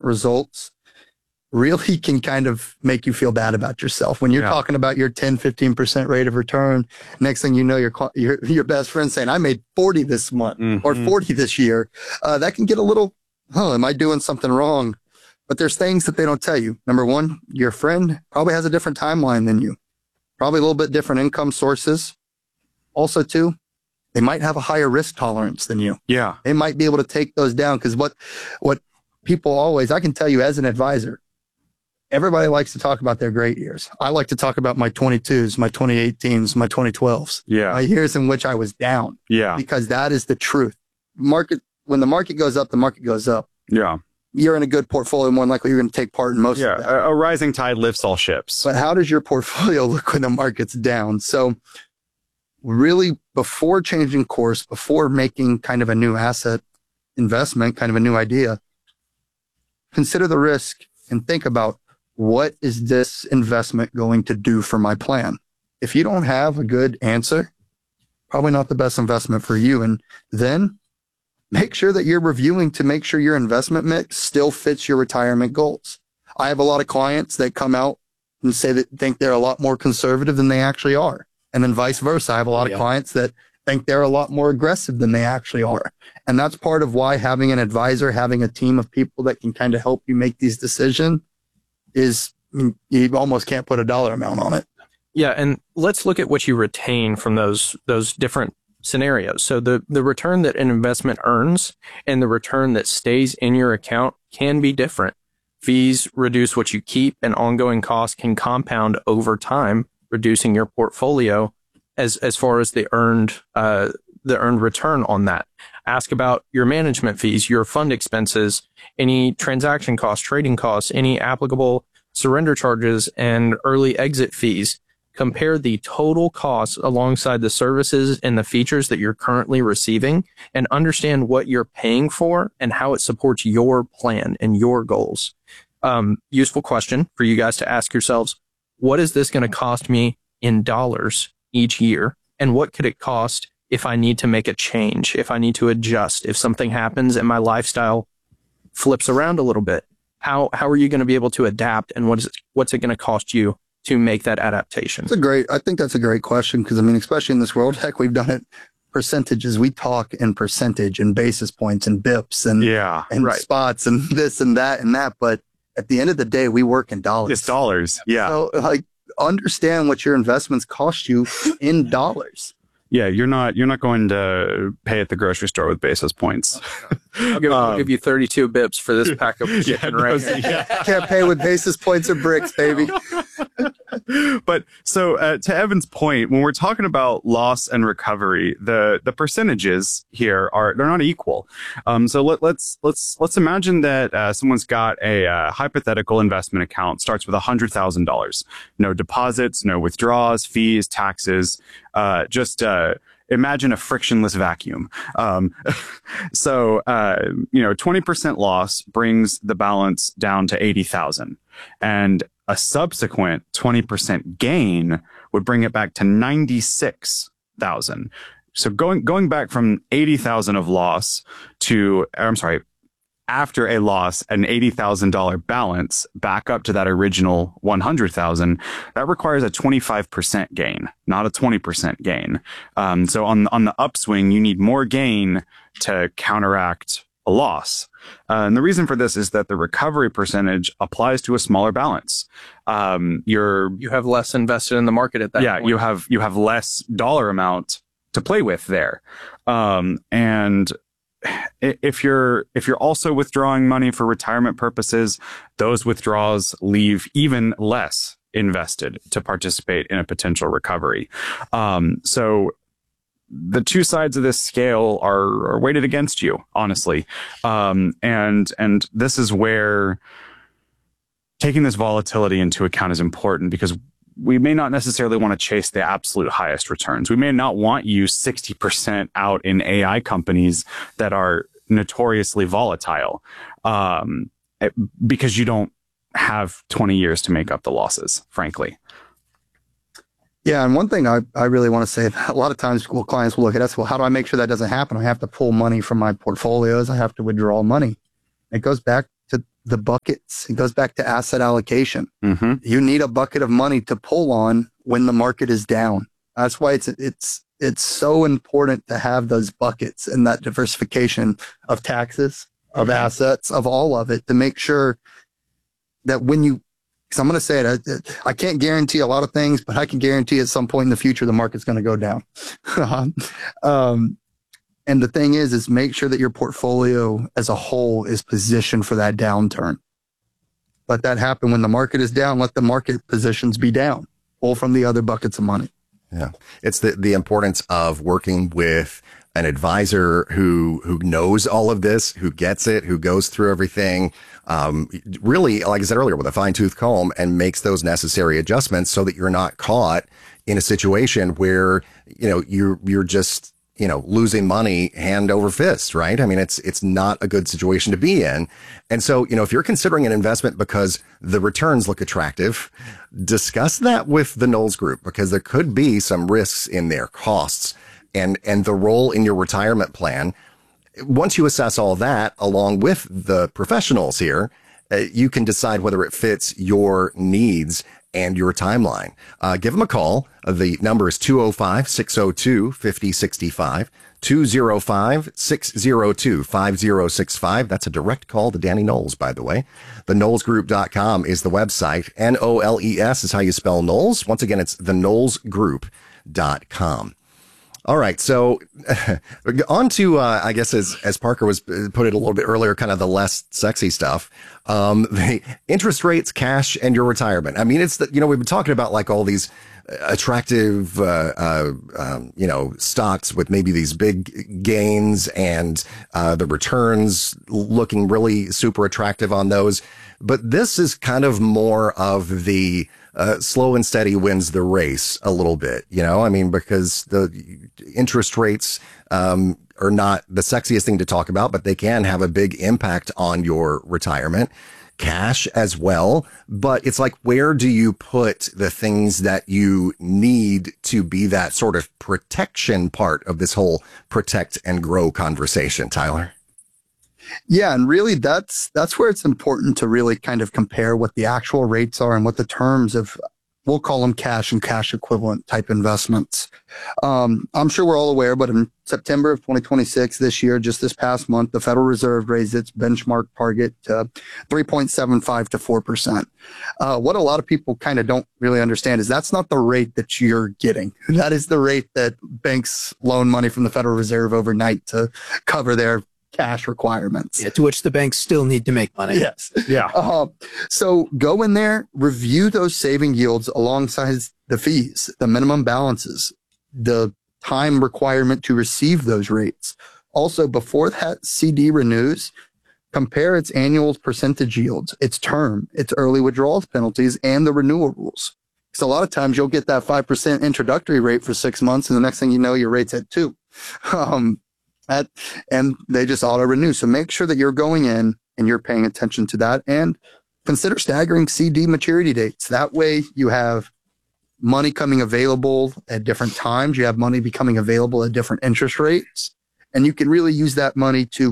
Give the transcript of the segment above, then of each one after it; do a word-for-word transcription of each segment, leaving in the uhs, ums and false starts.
results really can kind of make you feel bad about yourself. When you're yeah. talking about your ten, fifteen percent rate of return, next thing you know, your your, your best friend saying, I made forty this month mm-hmm. or forty this year. Uh, that can get a little, oh, am I doing something wrong? But there's things that they don't tell you. Number one, your friend probably has a different timeline than you, probably a little bit different income sources. Also, too, they might have a higher risk tolerance than you. Yeah. They might be able to take those down because what, what people always, I can tell you as an advisor, everybody likes to talk about their great years. I like to talk about my twenty-twos, my twenty eighteens, my twenty twelves. Yeah. My years in which I was down. Yeah. Because that is the truth. Market, when the market goes up, the market goes up. Yeah. You're in a good portfolio, more than likely you're going to take part in most yeah, of that. A, a rising tide lifts all ships. But how does your portfolio look when the market's down? So really, before changing course, before making kind of a new asset investment, kind of a new idea, consider the risk and think about, what is this investment going to do for my plan? If you don't have a good answer, probably not the best investment for you. And then make sure that you're reviewing to make sure your investment mix still fits your retirement goals. I have a lot of clients that come out and say that think they're a lot more conservative than they actually are. And then vice versa. I have a lot of yeah. clients that think they're a lot more aggressive than they actually are. And that's part of why having an advisor, having a team of people that can kind of help you make these decisions is, you almost can't put a dollar amount on it. Yeah, and let's look at what you retain from those those different scenarios. So the, the return that an investment earns and the return that stays in your account can be different. Fees reduce what you keep, and ongoing costs can compound over time, reducing your portfolio as as far as the earned uh, the earned return on that. Ask about your management fees, your fund expenses, any transaction costs, trading costs, any applicable surrender charges, and early exit fees. Compare the total costs alongside the services and the features that you're currently receiving, and understand what you're paying for and how it supports your plan and your goals. Um, useful question for you guys to ask yourselves. What is this going to cost me in dollars each year? And what could it cost if I need to make a change, if I need to adjust, if something happens and my lifestyle flips around a little bit? How how are you going to be able to adapt, and what is it, what's it going to cost you to make that adaptation? It's a great, I think that's a great question, because I mean, especially in this world, heck, we've done it percentages. We talk in percentage and basis points and bips and, yeah, and right. spots and this and that and that. But at the end of the day, we work in dollars. It's dollars. Yeah. So like, understand what your investments cost you in dollars. Yeah, you're not you're not going to pay at the grocery store with basis points. I'll give, um, I'll give you thirty-two bips for this pack of chicken yeah, right those, yeah. Can't pay with basis points or bricks, baby. But so uh, to Evan's point, when we're talking about loss and recovery, the the percentages here are they're not equal. Um, so let, let's let's let's imagine that uh, someone's got a uh, hypothetical investment account, starts with a hundred thousand dollars, no deposits, no withdrawals, fees, taxes, uh, just uh, imagine a frictionless vacuum. Um, so, uh, you know, twenty percent loss brings the balance down to eighty thousand, and a subsequent twenty percent gain would bring it back to ninety-six thousand. So going, going back from eighty thousand of loss to, I'm sorry, after a loss, an eighty thousand dollars balance back up to that original one hundred thousand, that requires a twenty-five percent gain, not a twenty percent gain. Um, so on, on the upswing, you need more gain to counteract a loss. Uh, and the reason for this is that the recovery percentage applies to a smaller balance. Um, you're, you have less invested in the market at that yeah, point. you have, you have less dollar amount to play with there. Um, and if you're if you're also withdrawing money for retirement purposes, those withdrawals leave even less invested to participate in a potential recovery. Um, so the two sides of this scale are, are weighted against you, honestly. Um, and and this is where taking this volatility into account is important, because we may not necessarily want to chase the absolute highest returns. We may not want you sixty percent out in A I companies that are notoriously volatile, um, because you don't have twenty years to make up the losses, frankly. Yeah, and one thing I, I really want to say, a lot of times well, clients will look at us, well, how do I make sure that doesn't happen? I have to pull money from my portfolios. I have to withdraw money. It goes back to the buckets. It goes back to asset allocation. Mm-hmm. You need a bucket of money to pull on when the market is down. That's why it's it's it's so important to have those buckets and that diversification of taxes, of assets, of all of it, to make sure that when you, because I'm going to say it, I, I can't guarantee a lot of things, but I can guarantee at some point in the future the market's going to go down. um, and the thing is, is make sure that your portfolio as a whole is positioned for that downturn. Let that happen when the market is down. Let the market positions be down. Pull from the other buckets of money. Yeah. It's the, the importance of working with an advisor who, who knows all of this, who gets it, who goes through everything. Um, really, like I said earlier, with a fine tooth comb, and makes those necessary adjustments so that you're not caught in a situation where, you know, you're, you're just, you know, losing money hand over fist, right? I mean, it's, it's not a good situation to be in. And so, you know, if you're considering an investment because the returns look attractive, discuss that with the Knowles Group, because there could be some risks in there, costs and, and the role in your retirement plan. Once you assess all that along with the professionals here, uh, you can decide whether it fits your needs and your timeline. Uh, give them a call. Uh, the number is two oh five, six oh two, five oh six five, two oh five, six oh two, five oh six five. That's a direct call to Danny Knowles, by the way. The knowles group dot com is the website. N O L E S is how you spell Knowles. Once again, it's the knowles group dot com. All right. So on to, uh, I guess, as, as Parker was put it a little bit earlier, kind of the less sexy stuff, um, the interest rates, cash, and your retirement. I mean, it's the, you know, we've been talking about like all these attractive, uh, uh, um, you know, stocks with maybe these big gains and, uh, the returns looking really super attractive on those. But this is kind of more of the, Uh, slow and steady wins the race a little bit, you know, I mean, because the interest rates, um, are not the sexiest thing to talk about, but they can have a big impact on your retirement, cash as well. But it's like, where do you put the things that you need to be that sort of protection part of this whole protect and grow conversation, Tyler? Yeah. And really that's, that's where it's important to really kind of compare what the actual rates are and what the terms of, we'll call them cash and cash equivalent type investments. Um, I'm sure we're all aware, but in September of twenty twenty-six, this year, just this past month, the Federal Reserve raised its benchmark target to three point seven five to four percent. Uh, what a lot of people kind of don't really understand is that's not the rate that you're getting. That is the rate that banks loan money from the Federal Reserve overnight to cover their cash requirements. Yeah, to which the banks still need to make money. Yes. Yeah. Uh, so go in there, review those saving yields alongside the fees, the minimum balances, the time requirement to receive those rates. Also, before that C D renews, compare its annual percentage yields, its term, its early withdrawals penalties, and the renewal rules. Because a lot of times you'll get that five percent introductory rate for six months, and the next thing you know, your rate's at two. Um, At, and they just auto renew. So make sure that you're going in and you're paying attention to that, and consider staggering C D maturity dates. That way you have money coming available at different times. You have money becoming available at different interest rates, and you can really use that money to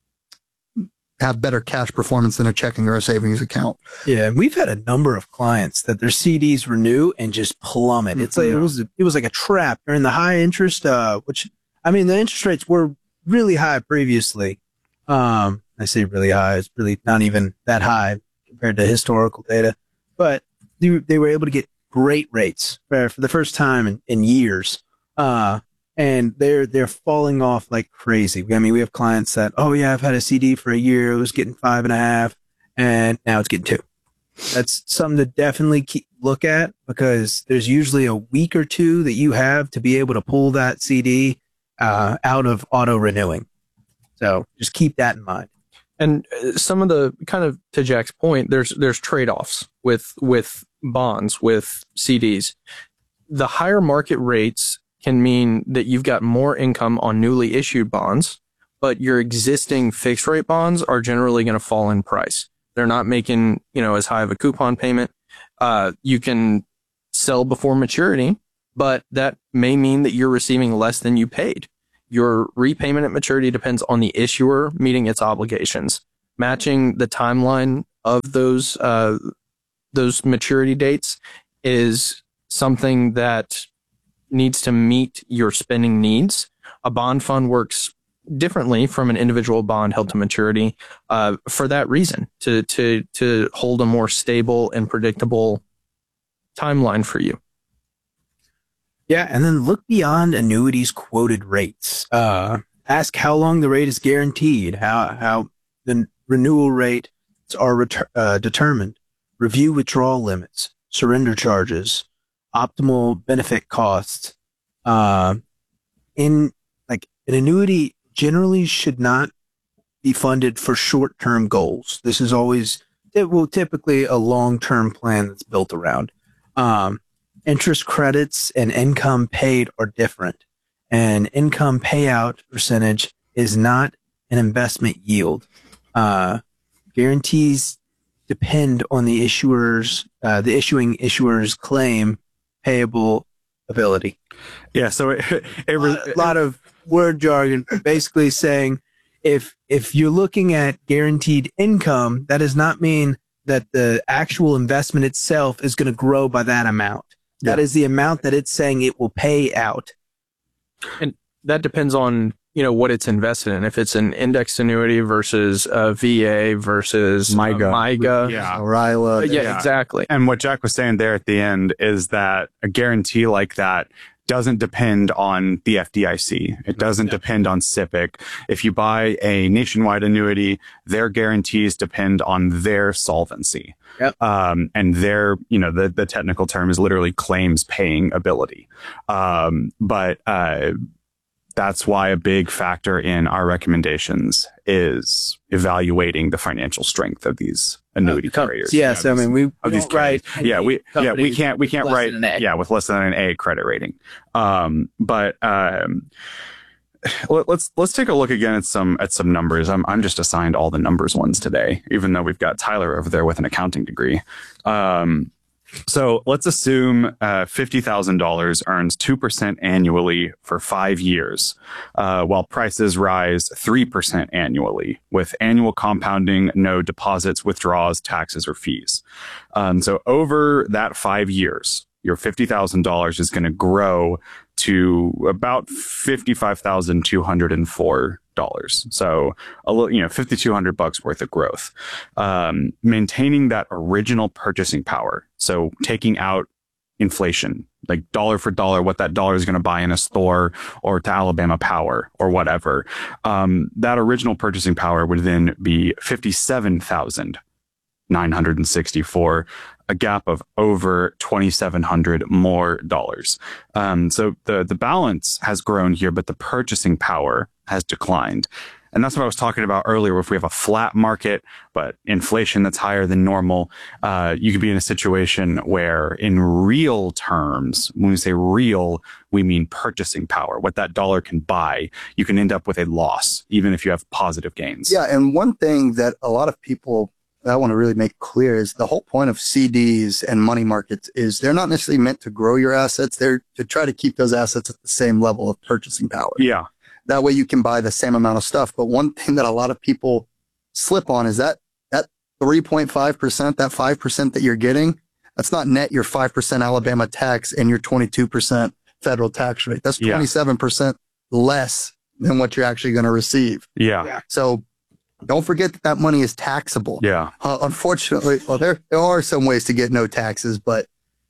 have better cash performance than a checking or a savings account. Yeah. And we've had a number of clients that their C Ds renew and just plummet. It's like, it was, it was like a trap during the high interest, uh, which, I mean, the interest rates were really high previously. Um, I say really high. It's really not even that high compared to historical data, but they, they were able to get great rates for, for the first time in, in years. Uh, and they're, they're falling off like crazy. I mean, we have clients that, oh yeah, I've had a C D for a year. It was getting five and a half and now it's getting two. That's something to definitely keep, look at, because there's usually a week or two that you have to be able to pull that C D Uh, out of auto renewing. So just keep that in mind. And some of the kind of, to Jack's point, there's, there's trade-offs with, with bonds, with C Ds. The higher market rates can mean that you've got more income on newly issued bonds, but your existing fixed rate bonds are generally going to fall in price. They're not making, you know, as high of a coupon payment. Uh, you can sell before maturity, but that may mean that you're receiving less than you paid. Your repayment at maturity depends on the issuer meeting its obligations. matching the timeline of those uh, those maturity dates is something that needs to meet your spending needs. A bond fund works differently from an individual bond held to maturity uh, for that reason, to to to hold a more stable and predictable timeline for you. Yeah, and then look beyond annuities quoted rates. Uh, ask how long the rate is guaranteed, how how the renewal rates are retur- uh, determined. Review withdrawal limits, surrender charges, optimal benefit costs. Uh, in like an annuity generally should not be funded for short-term goals. This is always, it will typically a long-term plan that's built around. Um, interest credits and income paid are different. And income payout percentage is not an investment yield. Uh, guarantees depend on the issuer's, uh, the issuing issuer's claim payable ability. Yeah. So it, it, A lot, a lot of word jargon, basically saying if if you're looking at guaranteed income, that does not mean that the actual investment itself is going to grow by that amount. That Yeah. is the amount that it's saying it will pay out. And that depends on, you know, what it's invested in. If it's an indexed annuity versus a V A versus MIGA. a MIGA. Yeah. Ryla. Yeah, Yeah. exactly. And what Jack was saying there at the end is that a guarantee like that doesn't depend on the F D I C. It doesn't depend on S I P C. If you buy a nationwide annuity, their guarantees depend on their solvency. Yep. Um, and their, you know, the, the technical term is literally claims paying ability. Um, but, uh, that's why a big factor in our recommendations is evaluating the financial strength of these annuity Com- carriers. Yes, You know, I mean we, we of these don't write. yeah, we yeah we companies can't we can't less write than an A. yeah with less than an A credit rating. Um, but um, let, let's let's take a look again at some at some numbers. I'm I'm just assigned all the numbers ones today, even though we've got Tyler over there with an accounting degree. Um, so let's assume uh, fifty thousand dollars earns two percent annually for five years, uh, while prices rise three percent annually with annual compounding, no deposits, withdrawals, taxes, or fees. Um, so over that five years, your fifty thousand dollars is going to grow to about fifty-five thousand two hundred four dollars. So a little, you know, fifty-two hundred bucks worth of growth. Um, maintaining that original purchasing power. So taking out inflation, like dollar for dollar, what that dollar is going to buy in a store or to Alabama Power or whatever. Um, that original purchasing power would then be fifty-seven thousand nine hundred sixty-four, a gap of over twenty-seven hundred more dollars. Um, so the, the balance has grown here, but the purchasing power has declined. And that's what I was talking about earlier. If we have a flat market, but inflation that's higher than normal, uh, you could be in a situation where in real terms, when we say real, we mean purchasing power, what that dollar can buy, you can end up with a loss, even if you have positive gains. Yeah, and one thing that a lot of people I want to really make clear is the whole point of C Ds and money markets is they're not necessarily meant to grow your assets. They're to try to keep those assets at the same level of purchasing power. Yeah. That way you can buy the same amount of stuff. But one thing that a lot of people slip on is that that three point five percent, that five percent that you're getting, that's not net your five percent Alabama tax and your twenty-two percent federal tax rate. That's Yeah. twenty-seven percent less than what you're actually going to receive. Yeah. Yeah. So don't forget that that money is taxable. Yeah. Uh, unfortunately, well, there there are some ways to get no taxes, but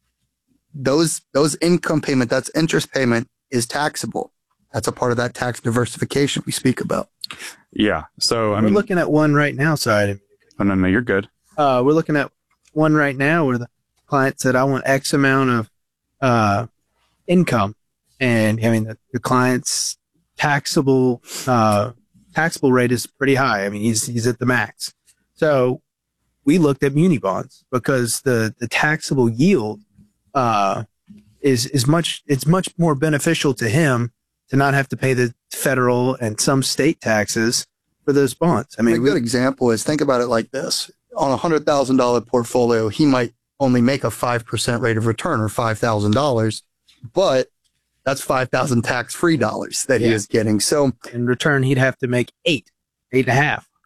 those those income payment, that's interest payment, is taxable. That's a part of that tax diversification we speak about. Yeah. So, I We're mean, looking at one right now. Sorry. oh, no, no, you're good. Uh, we're looking at one right now where the client said, I want X amount of uh, income. And I mean, the, the client's taxable uh, taxable rate is pretty high. I mean, he's he's at the max. So we looked at muni bonds because the, the taxable yield uh, is is much it's much more beneficial to him to not have to pay the federal and some state taxes for those bonds. I mean, a we- good example is think about it like this. On a hundred thousand dollar portfolio, he might only make a five percent rate of return or five thousand dollars, but that's five thousand tax free dollars that he Yeah. is getting. So in return, he'd have to make eight, eight and a half.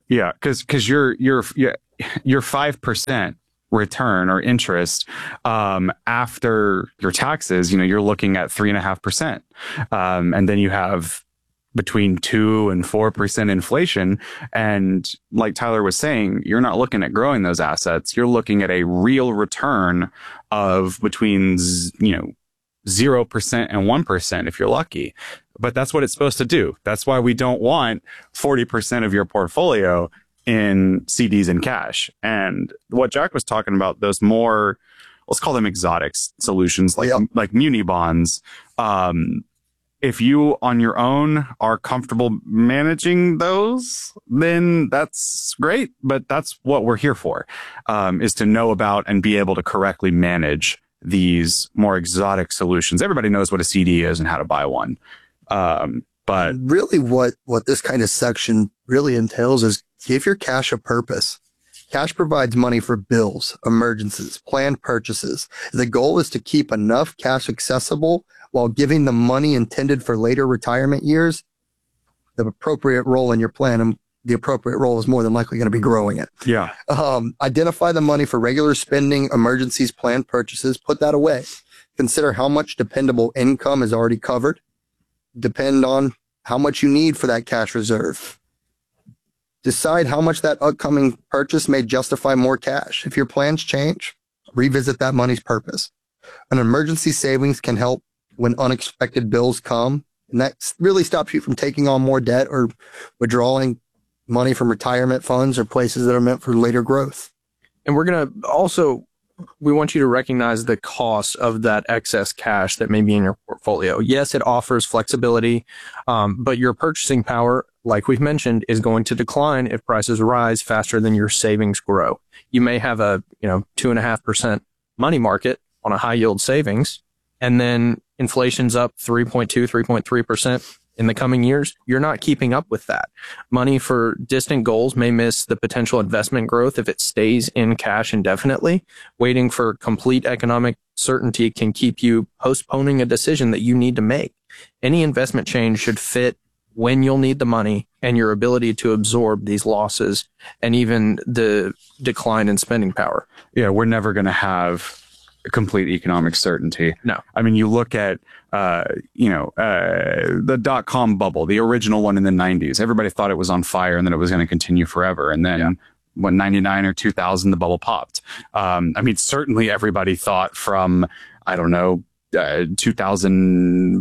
Yeah, because because you're you're you're five percent return or interest um, after your taxes. You know, you're looking at three and a half percent, um, and then you have between two and four percent inflation. And like Tyler was saying, you're not looking at growing those assets. You're looking at a real return of between you know zero percent and one percent if you're lucky. But that's what it's supposed to do. That's why we don't want forty percent of your portfolio in C Ds and cash. And what Jack was talking about, those more, let's call them exotic solutions, like, yeah. like muni bonds. Um, if you on your own are comfortable managing those, then that's great. But that's what we're here for, um, is to know about and be able to correctly manage these more exotic solutions. Everybody knows what a C D is and how to buy one. Um, but really what, what this kind of section really entails is give your cash a purpose. Cash provides money for bills, emergencies, planned purchases. The goal is to keep enough cash accessible while giving the money intended for later retirement years the appropriate role in your plan. And the appropriate role is more than likely going to be growing it. Yeah. Um, identify the money for regular spending, emergencies, planned purchases, put that away. Consider how much dependable income is already covered. Depend on how much you need for that cash reserve. Decide how much that upcoming purchase may justify more cash. If your plans change, revisit that money's purpose. An emergency savings can help when unexpected bills come, and that really stops you from taking on more debt or withdrawing money from retirement funds or places that are meant for later growth. And we're going to also, we want you to recognize the cost of that excess cash that may be in your portfolio. Yes, it offers flexibility, um, but your purchasing power, like we've mentioned, is going to decline if prices rise faster than your savings grow. You may have a, you know, two and a half percent money market on a high yield savings, and then inflation's up three point two, three point three percent in the coming years. You're not keeping up with that. Money for distant goals may miss the potential investment growth if it stays in cash indefinitely. Waiting for complete economic certainty can keep you postponing a decision that you need to make. Any investment change should fit when you'll need the money and your ability to absorb these losses and even the decline in spending power. Yeah, we're never going to have complete economic certainty. No. I mean, you look at, uh, you know, uh, the dot-com bubble, the original one in the nineties. Everybody thought it was on fire and that it was going to continue forever. And then yeah. when ninety-nine or two thousand, the bubble popped. Um, I mean, certainly everybody thought from, I don't know, uh, two thousand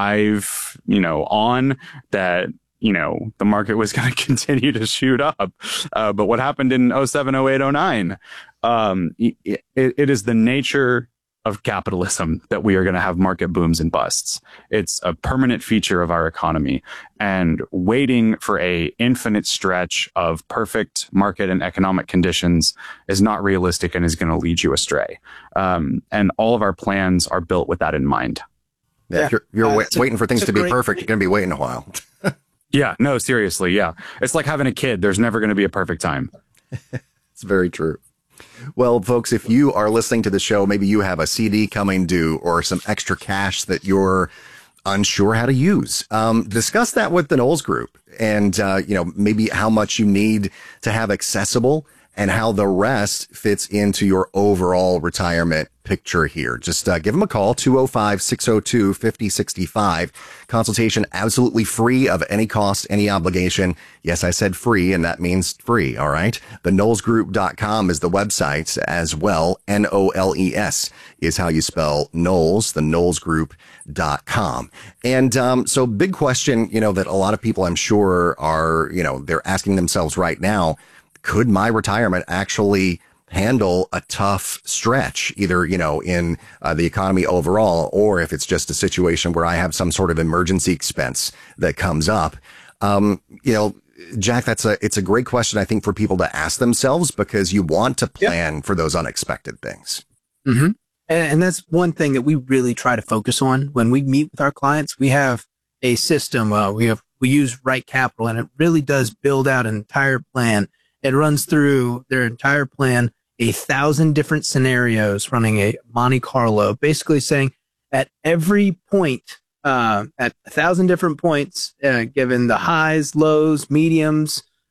five, you know, on that, you know, the market was going to continue to shoot up. Uh, but what happened in oh seven, oh eight, oh nine? Um, it, it is the nature of capitalism that we are going to have market booms and busts. It's a permanent feature of our economy, and waiting for a infinite stretch of perfect market and economic conditions is not realistic and is going to lead you astray. Um, and all of our plans are built with that in mind. Yeah, if you're, you're uh, wa- a, waiting for things to be great, perfect, you're going to be waiting a while. Yeah, no, seriously. Yeah. It's like having a kid. There's never going to be a perfect time. It's very true. Well, folks, if you are listening to the show, maybe you have a C D coming due or some extra cash that you're unsure how to use. Um, discuss that with the Knowles Group and, uh, you know, maybe how much you need to have accessible and how the rest fits into your overall retirement picture here. Just uh, give them a call, two oh five, six oh two, five oh six five. Consultation absolutely free of any cost, any obligation. Yes, I said free, and that means free, all right? The knowles group dot com is the website as well. N O L E S is how you spell Knowles, the knowles group dot com. And um, so big question, you know, that a lot of people I'm sure are, you know, they're asking themselves right now, could my retirement actually handle a tough stretch, either, you know, in uh, the economy overall, or if it's just a situation where I have some sort of emergency expense that comes up? Um, you know, Jack, that's a, it's a great question, I think, for people to ask themselves, because you want to plan yep. for those unexpected things. Mm-hmm. And, and that's one thing that we really try to focus on when we meet with our clients. We have a system, uh, we have, we use Right Capital, and it really does build out an entire plan. It runs through their entire plan, a thousand different scenarios, running a Monte Carlo, basically saying at every point, uh, at a thousand different points, uh, given the highs, lows, mediums,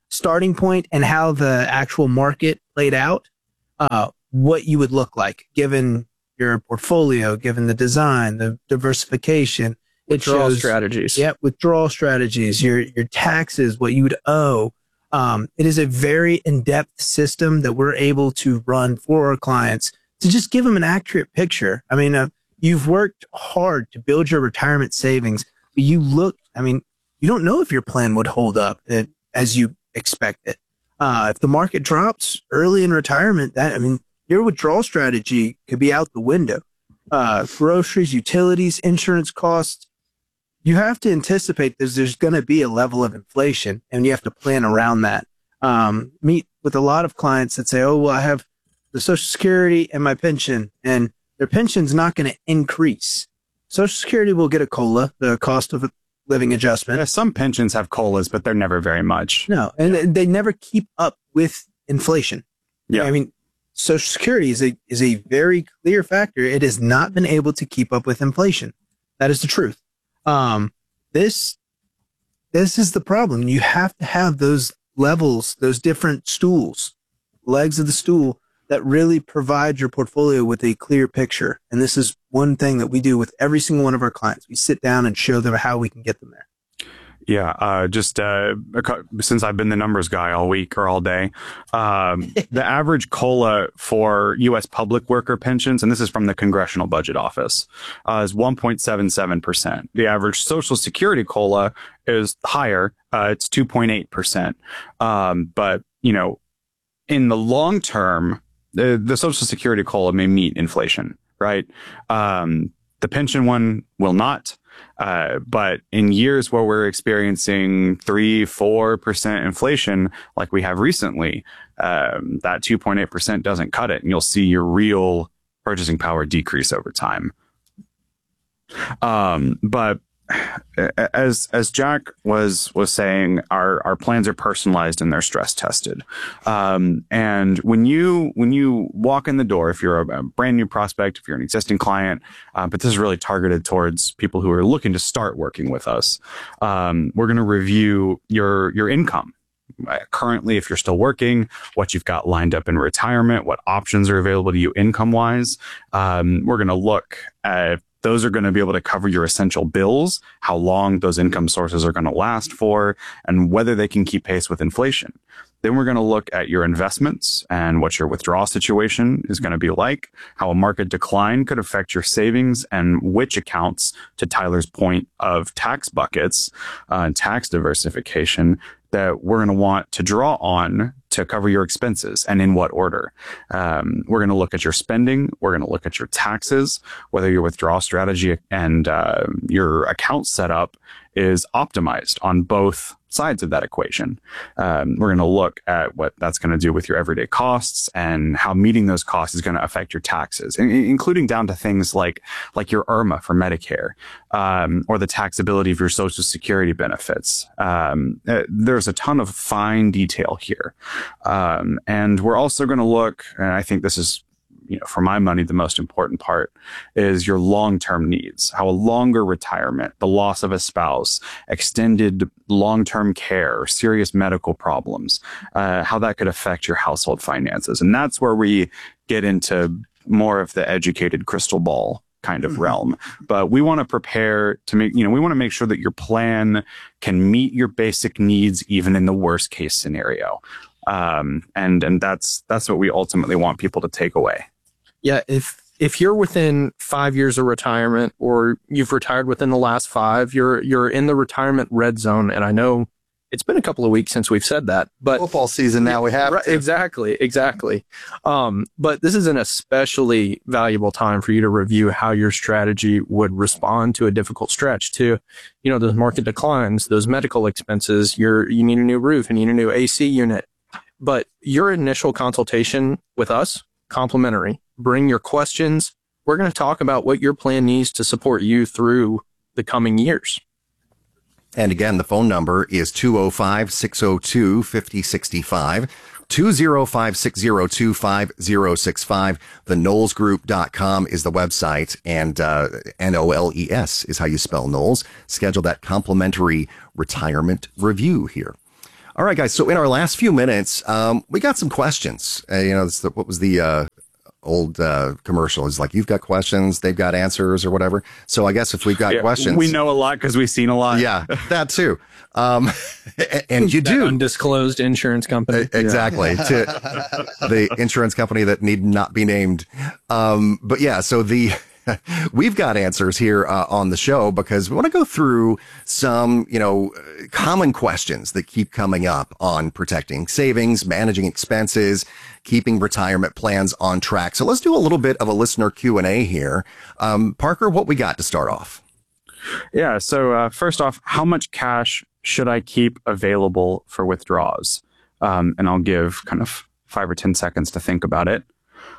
starting point and how the actual market played out, uh, what you would look like given your portfolio, given the design, the diversification. It Withdrawal shows strategies. Yeah, withdrawal strategies, your your taxes, what you would owe. Um, it is a very in-depth system that we're able to run for our clients to just give them an accurate picture. I mean, uh, you've worked hard to build your retirement savings, but you look, I mean, you don't know if your plan would hold up uh, as you expect it. Uh, if the market drops early in retirement, that, I mean, your withdrawal strategy could be out the window. Uh, groceries, utilities, insurance costs. You have to anticipate that there's going to be a level of inflation, and you have to plan around that. Um, meet with a lot of clients that say, oh, well, I have the Social Security and my pension, and their pension's not going to increase. Social Security will get a COLA, the cost of living adjustment. Yeah, some pensions have COLAs, but they're never very much. No, and yeah. they never keep up with inflation. Yeah. I mean, Social Security is a, is a very clear factor. It has not been able to keep up with inflation. That is the truth. Um, this, this is the problem. You have to have those levels, those different stools, legs of the stool that really provide your portfolio with a clear picture. And this is one thing that we do with every single one of our clients. We sit down and show them how we can get them there. Yeah, uh, just uh, since I've been the numbers guy all week or all day, um, the average COLA for U S public worker pensions, and this is from the Congressional Budget Office, uh, is one point seven seven percent. The average Social Security COLA is higher. Uh, it's two point eight percent. Um, but, you know, in the long term, the, the Social Security COLA may meet inflation, right? Um, the pension one will not. Uh, but in years where we're experiencing three, four percent inflation, like we have recently, um, that two point eight percent doesn't cut it, and you'll see your real purchasing power decrease over time. Um, but as as Jack was was saying, our our plans are personalized and they're stress tested. Um, and when you when you walk in the door, if you're a, a brand new prospect, if you're an existing client, uh, but this is really targeted towards people who are looking to start working with us, um, we're going to review your your income. Currently, if you're still working, what you've got lined up in retirement, what options are available to you income wise. Um, we're going to look at those are going to be able to cover your essential bills, how long those income sources are going to last for, and whether they can keep pace with inflation. Then we're going to look at your investments and what your withdrawal situation is going to be like, how a market decline could affect your savings, and which accounts, to Tyler's point of tax buckets uh, and tax diversification, that we're going to want to draw on to cover your expenses, and in what order. Um, we're going to look at your spending. We're going to look at your taxes, whether your withdrawal strategy and uh, your account setup is optimized on both sides of that equation. Um, we're going to look at what that's going to do with your everyday costs and how meeting those costs is going to affect your taxes, in- including down to things like like your I R M A for Medicare, um, or the taxability of your Social Security benefits. Um, uh, there's a ton of fine detail here. Um, and we're also going to look, and I think this is, you know, for my money, the most important part is your long-term needs, how a longer retirement, the loss of a spouse, extended long-term care, serious medical problems, uh, how that could affect your household finances. And that's where we get into more of the educated crystal ball kind of realm. But we want to prepare to make, you know, we want to make sure that your plan can meet your basic needs, even in the worst case scenario. Um, and, and that's, that's what we ultimately want people to take away. Yeah. If, if you're within five years of retirement, or you've retired within the last five, you're, you're in the retirement red zone. And I know it's been a couple of weeks since we've said that, but Football season now, we have right, to. exactly, exactly. Um, but this is an especially valuable time for you to review how your strategy would respond to a difficult stretch, to, you know, those market declines, those medical expenses, your, you need a new roof, you need a new A C unit. But your initial consultation with us, complimentary. Bring your questions. We're going to talk about what your plan needs to support you through the coming years. And again, the phone number is two oh five, six oh two, five oh six five, two oh five, six oh two, five oh six five. The knowles group dot com is the website, and uh, N O L E S is how you spell Knowles. Schedule that complimentary retirement review here. All right, guys. So in our last few minutes, um, we got some questions. Uh, you know, this, what was the uh, old uh, commercial? It's like, you've got questions, they've got answers or whatever. So I guess if we've got Yeah, questions. we know a lot because we've seen a lot. Yeah, that too. Um, and you do. Undisclosed insurance company. Exactly. To the insurance company that need not be named. Um, but yeah, so the, we've got answers here uh, on the show because we want to go through some, you know, common questions that keep coming up on protecting savings, managing expenses, keeping retirement plans on track. So let's do a little bit of a listener Q and A here. Um, Parker, what we got to start off? Yeah. So uh, first off, how much cash should I keep available for withdrawals? Um, and I'll give kind of five or ten seconds to think about it.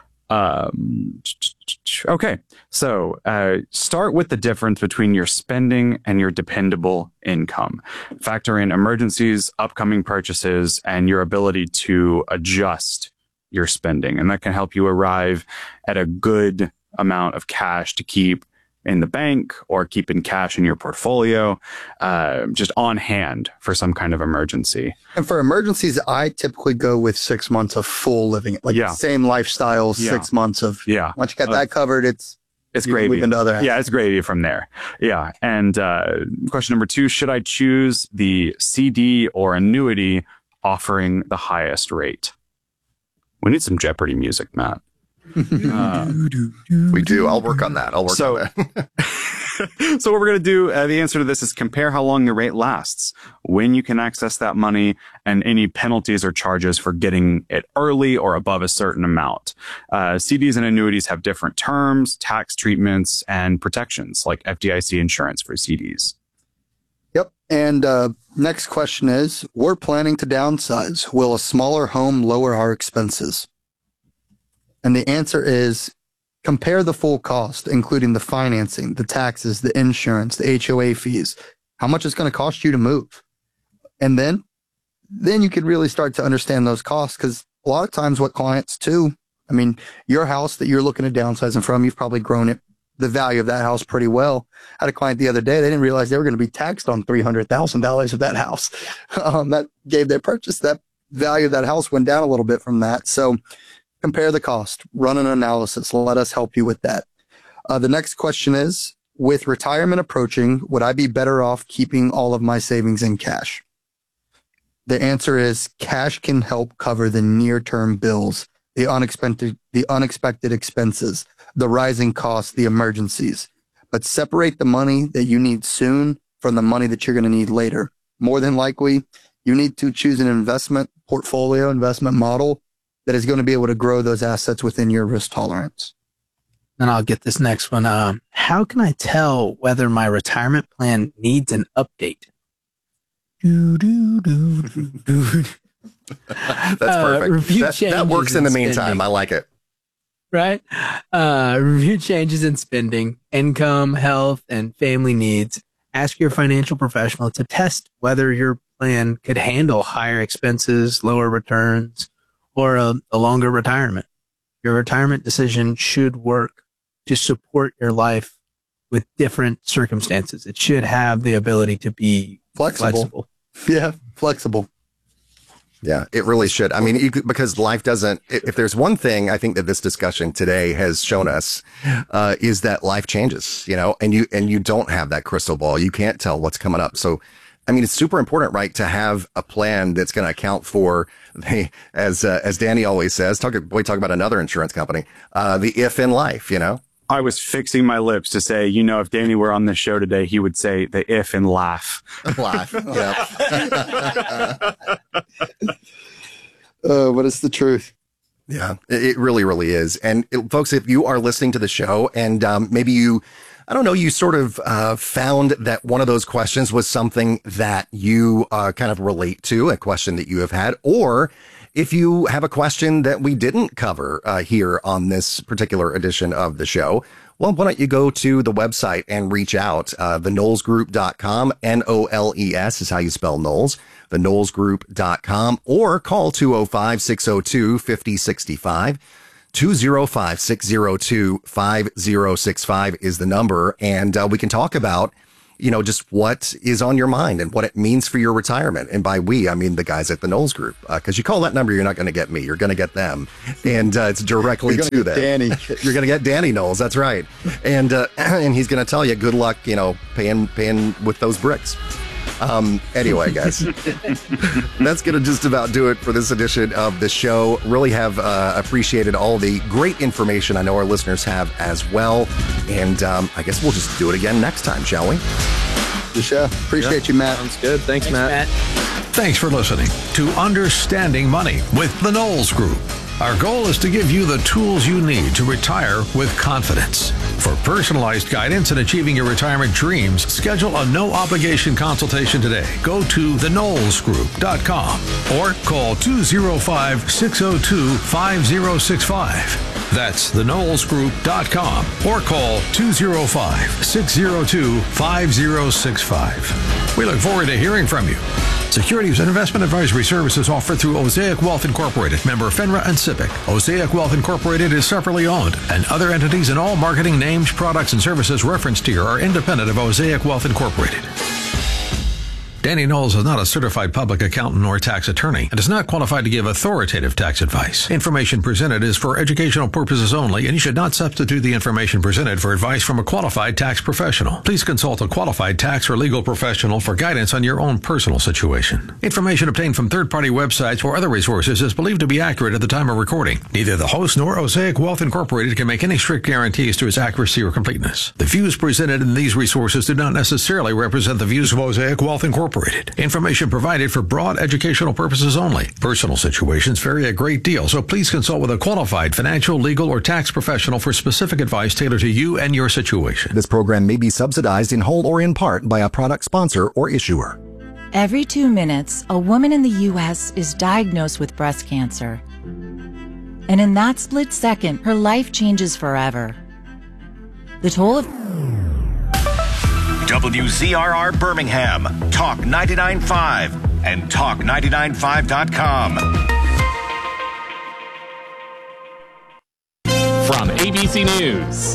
Um, okay. So uh, start with the difference between your spending and your dependable income. Factor in emergencies, upcoming purchases, and your ability to adjust your spending. And that can help you arrive at a good amount of cash to keep in the bank or keep in cash in your portfolio, uh, just on hand for some kind of emergency. And for emergencies, I typically go with six months of full living, like Yeah. the same lifestyle, Yeah. six months of, Yeah. once you got Uh, that covered, it's, It's you can gravy. move into other Yeah, it's gravy from there. Yeah. And uh, question number two, should I choose the C D or annuity offering the highest rate? We need some Jeopardy music, Matt. Uh, We do. I'll work on that. I'll work So- on that. so what we're going to do, uh, the answer to this is compare how long the rate lasts, when you can access that money, and any penalties or charges for getting it early or above a certain amount. Uh, C Ds and annuities have different terms, tax treatments, and protections, like F D I C insurance for C Ds. Yep. And uh, next question is, we're planning to downsize. Will a smaller home lower our expenses? And the answer is, compare the full cost, including the financing, the taxes, the insurance, the H O A fees, how much it's going to cost you to move. And then, then you could really start to understand those costs, because a lot of times what clients too, I mean, your house that you're looking at downsizing from, you've probably grown it, the value of that house pretty well. I had a client the other day, they didn't realize they were going to be taxed on three hundred thousand dollars of that house. Um, that gave their purchase, that value of that house went down a little bit from that. So compare the cost, run an analysis. Let us help you with that. Uh, the next question is, with retirement approaching, would I be better off keeping all of my savings in cash? The answer is, cash can help cover the near-term bills, the unexpected, the unexpected expenses, the rising costs, the emergencies. But separate the money that you need soon from the money that you're going to need later. More than likely, you need to choose an investment portfolio, investment model that is going to be able to grow those assets within your risk tolerance. Then I'll get this next one. Um, how can I tell whether my retirement plan needs an update? Do, do, do, do, do. That's Uh, perfect. review That, that changes works in in the meantime. spending. I like it. Right? Uh, review changes in spending, income, health, and family needs. Ask your financial professional to test whether your plan could handle higher expenses, lower returns, or a, a longer retirement. Your retirement decision should work to support your life with different circumstances. It should have the ability to be Flexible. flexible. Yeah, flexible. Yeah, it really should. I mean, you could, because life doesn't, if there's one thing I think that this discussion today has shown us, uh, is that life changes, you know, and you, and you don't have that crystal ball. You can't tell what's coming up. So, I mean, it's super important, right, to have a plan that's going to account for the, as, uh, as Danny always says, talk, boy, talk about another insurance company, uh, the if in life, you know? I was fixing my lips to say, you know, if Danny were on this show today, he would say the if and laugh. Life. Yeah. Uh, but it's the truth. Yeah, it it really, really is. And it, folks, if you are listening to the show and um, maybe you, I don't know, you sort of uh, found that one of those questions was something that you uh, kind of relate to, a question that you have had, or if you have a question that we didn't cover uh, here on this particular edition of the show, well, why don't you go to the website and reach out, uh, the knowles group dot com, N O L E S is how you spell Knowles, the knowles group dot com, or call two oh five, six oh two, five oh six five. two oh five, six oh two, five oh six five is the number, and uh, we can talk about you know, just what is on your mind and what it means for your retirement. And by we, I mean the guys at the Knowles Group, because uh, you call that number, you're not going to get me. You're going to get them. And uh, it's directly to them. Danny. You're going to get Danny Knowles. That's right. And uh, and he's going to tell you, good luck, you know, paying paying with those bricks. Um, anyway, guys, that's going to just about do it for this edition of the show. Really have uh, appreciated all the great information I know our listeners have as well. And um, I guess we'll just do it again next time, shall we? The show. Appreciate yeah. you, Matt. Sounds good. Thanks, Thanks Matt. Matt. Thanks for listening to Understanding Money with the Knowles Group. Our goal is to give you the tools you need to retire with confidence. For personalized guidance in achieving your retirement dreams, schedule a no-obligation consultation today. Go to the knowles group dot com or call two oh five, six oh two, five oh six five. That's the knowles group dot com or call two oh five, six oh two, five oh six five. We look forward to hearing from you. Securities and investment advisory services offered through Osaic Wealth Incorporated, member FINRA and SIPC. Osaic Wealth Incorporated is separately owned, and other entities and all marketing names, products, and services referenced here are independent of Osaic Wealth Incorporated. Danny Knowles is not a certified public accountant or tax attorney and is not qualified to give authoritative tax advice. Information presented is for educational purposes only, and you should not substitute the information presented for advice from a qualified tax professional. Please consult a qualified tax or legal professional for guidance on your own personal situation. Information obtained from third-party websites or other resources is believed to be accurate at the time of recording. Neither the host nor Osaic Wealth Incorporated can make any strict guarantees to its accuracy or completeness. The views presented in these resources do not necessarily represent the views of Osaic Wealth Incorporated. Information provided for broad educational purposes only. Personal situations vary a great deal, so please consult with a qualified financial, legal, or tax professional for specific advice tailored to you and your situation. This program may be subsidized in whole or in part by a product sponsor or issuer. Every two minutes, a woman in the U S is diagnosed with breast cancer. And in that split second, her life changes forever. The toll of... W Z R R Birmingham, Talk ninety-nine point five, and talk ninety-nine five dot com. From A B C News,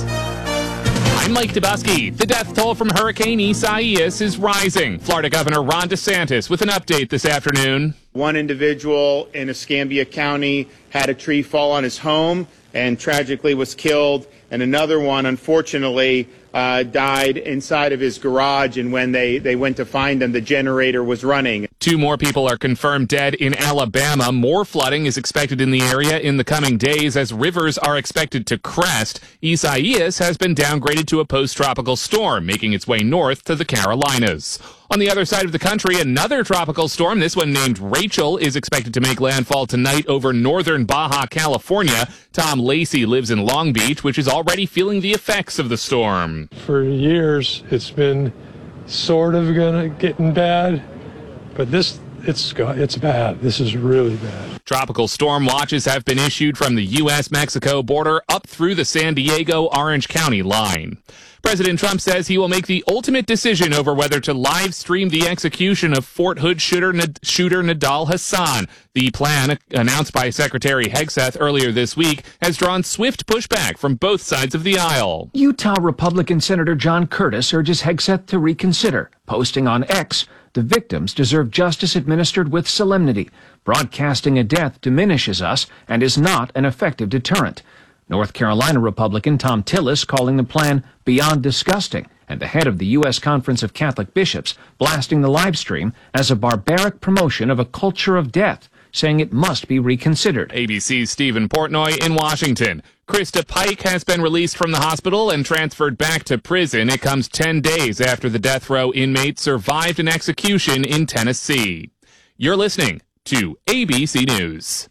I'm Mike Dubusky. The death toll from Hurricane Isaias is rising. Florida Governor Ron DeSantis with an update this afternoon. One individual in Escambia County had a tree fall on his home and tragically was killed, and another one, unfortunately, Uh, died inside of his garage, and when they, they went to find him, the generator was running. Two more people are confirmed dead in Alabama. More flooding is expected in the area in the coming days as rivers are expected to crest. Isaias has been downgraded to a post-tropical storm, making its way north to the Carolinas. On the other side of the country, another tropical storm, this one named Rachel, is expected to make landfall tonight over northern Baja California. Tom Lacey lives in Long Beach, which is already feeling the effects of the storm. For years, it's been sort of gonna getting bad, but this it's it's bad. This is really bad. Tropical storm watches have been issued from the U S Mexico border up through the San Diego-Orange County line. President Trump says he will make the ultimate decision over whether to live stream the execution of Fort Hood shooter, shooter Nidal Hasan. The plan, announced by Secretary Hegseth earlier this week, has drawn swift pushback from both sides of the aisle. Utah Republican Senator John Curtis urges Hegseth to reconsider, posting on X, "The victims deserve justice administered with solemnity. Broadcasting a death diminishes us and is not an effective deterrent." North Carolina Republican Tom Tillis calling the plan beyond disgusting, and the head of the U S Conference of Catholic Bishops blasting the live stream as a barbaric promotion of a culture of death, saying it must be reconsidered. A B C's Stephen Portnoy in Washington. Krista Pike has been released from the hospital and transferred back to prison. It comes ten days after the death row inmate survived an execution in Tennessee. You're listening to A B C News.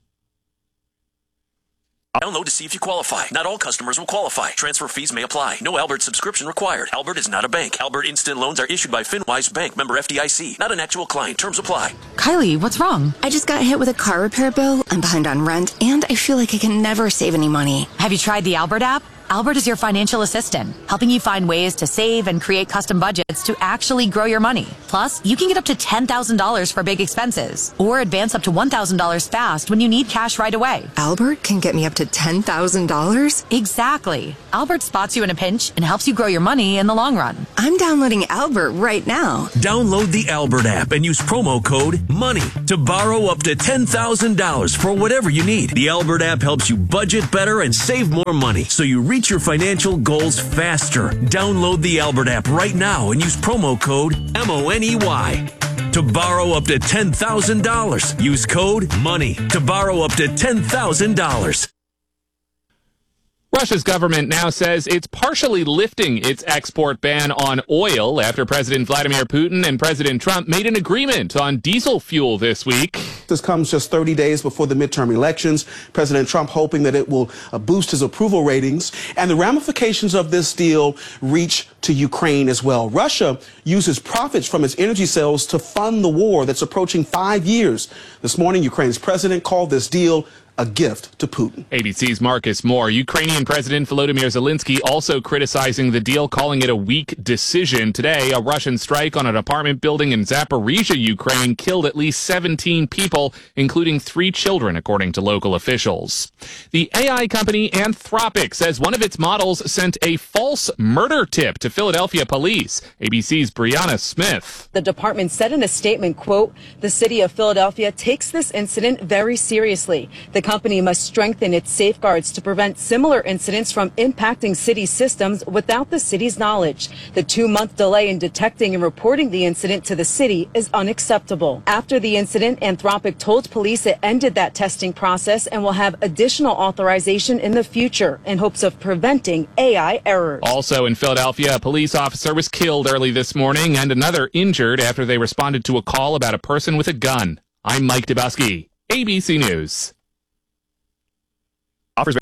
Download to see if you qualify. Not all customers will qualify. Transfer fees may apply. No Albert subscription required. Albert is not a bank. Albert Instant Loans are issued by FinWise Bank, member F D I C. Not an actual client. Terms apply. Kylie, what's wrong? I just got hit with a car repair bill. I'm behind on rent, and I feel like I can never save any money. Have you tried the Albert app? Albert is your financial assistant, helping you find ways to save and create custom budgets to actually grow your money. Plus, you can get up to ten thousand dollars for big expenses or advance up to one thousand dollars fast when you need cash right away. Albert can get me up to ten thousand dollars? Exactly. Albert spots you in a pinch and helps you grow your money in the long run. I'm downloading Albert right now. Download the Albert app and use promo code MONEY to borrow up to ten thousand dollars for whatever you need. The Albert app helps you budget better and save more money so you reach your financial goals faster. Download the Albert app right now and use promo code M O N E Y to borrow up to ten thousand dollars. Use code MONEY to borrow up to ten thousand dollars. Russia's government now says it's partially lifting its export ban on oil after President Vladimir Putin and President Trump made an agreement on diesel fuel this week. This comes just thirty days before the midterm elections. President Trump hoping that it will uh, boost his approval ratings. And the ramifications of this deal reach to Ukraine as well. Russia uses profits from its energy sales to fund the war that's approaching five years. This morning, Ukraine's president called this deal a gift to Putin. A B C's Marcus Moore. Ukrainian President Volodymyr Zelensky also criticizing the deal, calling it a weak decision. Today, a Russian strike on an apartment building in Zaporizhia, Ukraine, killed at least seventeen people, including three children, according to local officials. The A I company Anthropic says one of its models sent a false murder tip to Philadelphia police. A B C's Brianna Smith. The department said in a statement, quote, "The city of Philadelphia takes this incident very seriously. The company must strengthen its safeguards to prevent similar incidents from impacting city systems without the city's knowledge. The two-month delay in detecting and reporting the incident to the city is unacceptable." After the incident, Anthropic told police it ended that testing process and will have additional authorization in the future in hopes of preventing A I errors. Also in Philadelphia, a police officer was killed early this morning and another injured after they responded to a call about a person with a gun. I'm Mike Dubowski, A B C News. Do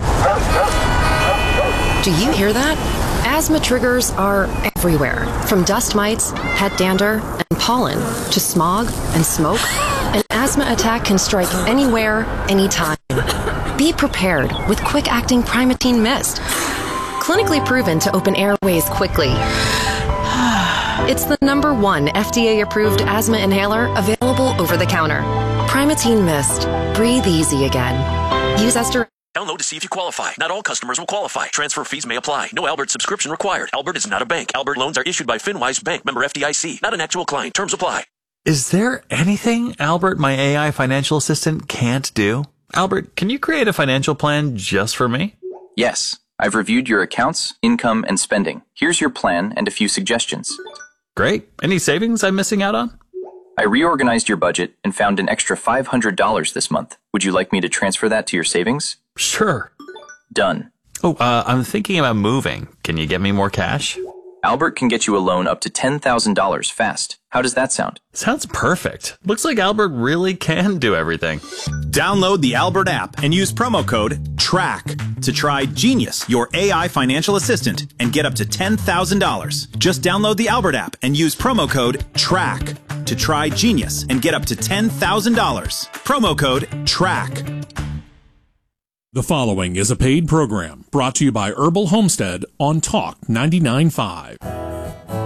you hear that? Asthma triggers are everywhere, from dust mites, pet dander, and pollen, to smog and smoke. An asthma attack can strike anywhere, anytime. Be prepared with quick-acting Primatene Mist. Clinically proven to open airways quickly. It's the number one F D A-approved asthma inhaler available over the counter. Primatene Mist. Breathe easy again. Use as directed. Download to see if you qualify. Not all customers will qualify. Transfer fees may apply. No Albert subscription required. Albert is not a bank. Albert loans are issued by FinWise Bank, member F D I C. Not an actual client. Terms apply. Is there anything Albert, my A I financial assistant, can't do? Albert, can you create a financial plan just for me? Yes. I've reviewed your accounts, income, and spending. Here's your plan and a few suggestions. Great. Any savings I'm missing out on? I reorganized your budget and found an extra five hundred dollars this month. Would you like me to transfer that to your savings? Sure. Done. Oh, uh, I'm thinking about moving. Can you get me more cash? Albert can get you a loan up to ten thousand dollars fast. How does that sound? Sounds perfect. Looks like Albert really can do everything. Download the Albert app and use promo code TRACK to try Genius, your A I financial assistant, and get up to ten thousand dollars. Just download the Albert app and use promo code TRACK to try Genius and get up to ten thousand dollars. Promo code TRACK. The following is a paid program brought to you by Herbal Homestead on Talk ninety-nine point five.